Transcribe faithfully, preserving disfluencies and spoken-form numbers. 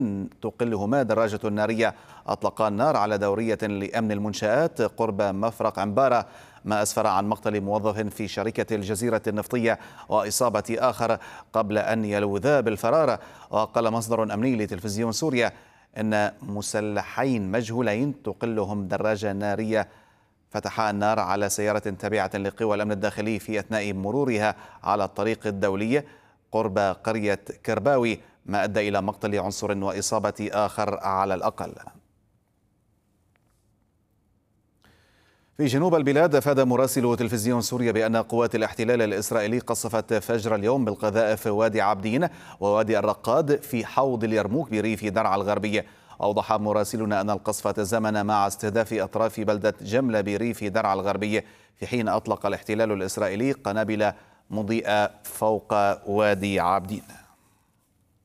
تقلهما دراجة نارية أطلقا النار على دورية لأمن المنشآت قرب مفرق عمبارة، ما أسفر عن مقتل موظف في شركة الجزيرة النفطية وإصابة آخر قبل أن يلوذا بالفرار. وقال مصدر أمني لتلفزيون سوريا إن مسلحين مجهولين تقلهم دراجة نارية فتحا النار على سيارة تابعة لقوى الأمن الداخلي في أثناء مرورها على الطريق الدولي قرب قرية كرباوي، ما أدى إلى مقتل عنصر وإصابة آخر على الأقل. في جنوب البلاد أفاد مراسل تلفزيون سوريا بأن قوات الاحتلال الإسرائيلي قصفت فجر اليوم بالقذائف وادي عابدين ووادي الرقاد في حوض اليرموك بريف درعا الغربية. أوضح مراسلنا أن القصف تزامن مع استهداف أطراف بلدة جملة بريف درعا الغربية، في حين أطلق الاحتلال الإسرائيلي قنابل مضيئة فوق وادي عابدين.